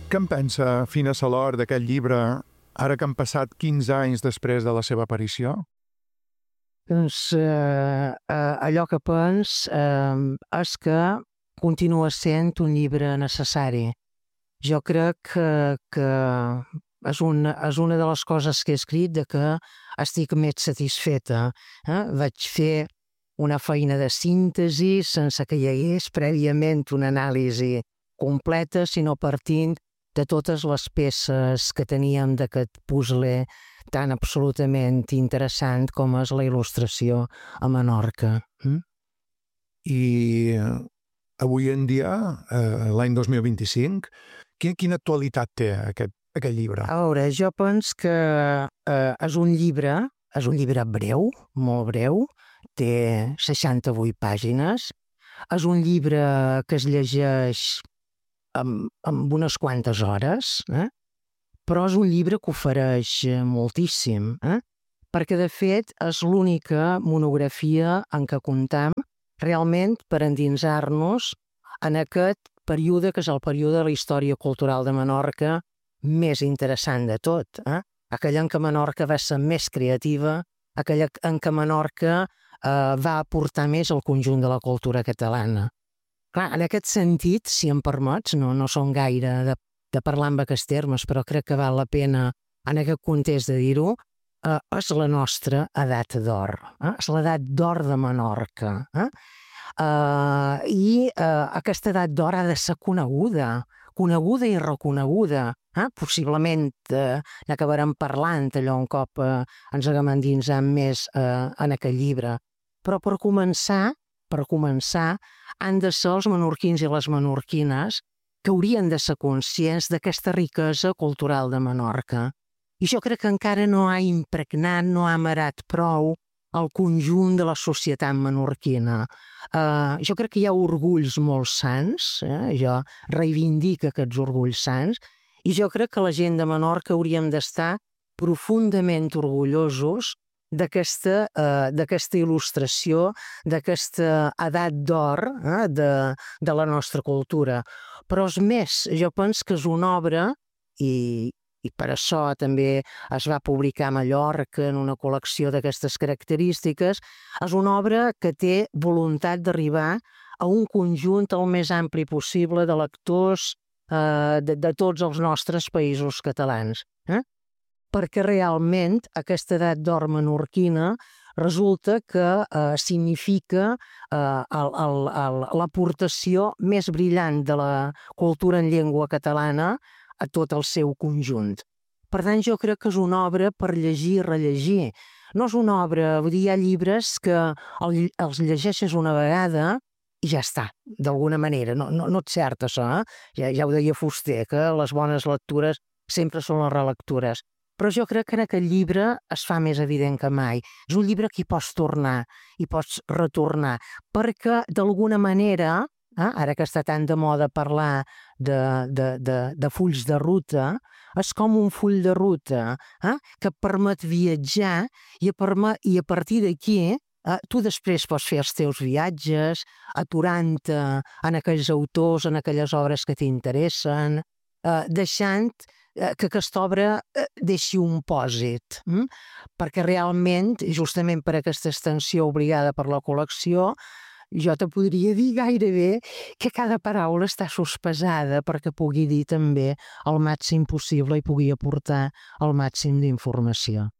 Què en pensa Fina Salor d'aquest llibre, ara que han passat 15 anys després de la seva aparició? Doncs allò que pens és que continua sent un llibre necessari. Jo crec que és una de les coses que he escrit de que estic més satisfeta. Vaig fer una feina de síntesi sense que hi hagués prèviament una anàlisi completa, sinó partint de totes les peces que teníem d'aquest puzzle tan absolutament interessant com és la il·lustració a Menorca. I avui en dia, l'any 2025, quina actualitat té aquest llibre? A veure, jo penso que és un llibre breu, molt breu, té 68 pàgines, és un llibre que es llegeix amb unes quantes hores, però és un llibre que ofereix moltíssim, perquè de fet és l'única monografia en què comptem realment per endinsar-nos en aquest període que és el període de la història cultural de Menorca més interessant de tot, aquell en què Menorca va ser més creativa, aquell en què Menorca va aportar més al conjunt de la cultura catalana. Clar, en aquest sentit, si em permets, no som gaire de parlar en aquests termes, però crec que val la pena en aquest context de dir-ho, és la nostra edat d'or, és l'edat d'or de Menorca. I aquesta edat d'or ha de ser coneguda i reconeguda. Possiblement n'acabarem parlant allò un cop ens haguem endinsat més en aquest llibre. Però per començar, han de ser els menorquins i les menorquines que haurien de ser conscients d'aquesta riquesa cultural de Menorca. I jo crec que encara no ha impregnat, no ha amarat prou el conjunt de la societat menorquina. Jo crec que hi ha orgulls molt sants, jo reivindico aquests orgulls sants, i jo crec que la gent de Menorca hauríem d'estar profundament orgullosos d'aquesta il·lustració, d'aquesta edat d'or de la nostra cultura. Però és més, jo penso que és una obra, i per això també es va publicar a Mallorca en una col·lecció d'aquestes característiques, és una obra que té voluntat d'arribar a un conjunt el més ampli possible de lectors de tots els nostres països catalans. Perquè realment aquesta edat d'or menorquina resulta que significa l'aportació més brillant de la cultura en llengua catalana a tot el seu conjunt. Per tant, jo crec que és una obra per llegir i rellegir. No és una obra, vull dir, hi ha llibres que els llegeixes una vegada i ja està, d'alguna manera. No és cert això, ja ho deia Fuster, que les bones lectures sempre són les relectures. Però jo crec que en aquest llibre es fa més evident que mai. És un llibre que hi pots tornar, hi pots retornar, perquè d'alguna manera, ara que està tan de moda parlar de fulls de ruta, és com un full de ruta que permet viatjar i a partir d'aquí tu després pots fer els teus viatges, aturant-te en aquells autors, en aquelles obres que t'interessen, deixant que aquesta obra deixi un pòsit, perquè realment, justament per aquesta extensió obligada per la col·lecció, jo te podria dir gairebé que cada paraula està sospesada perquè pugui dir també el màxim possible i pugui aportar el màxim d'informació.